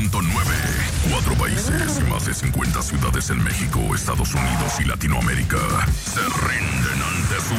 4 países y más de 50 ciudades en México, Estados Unidos y Latinoamérica se rinden ante su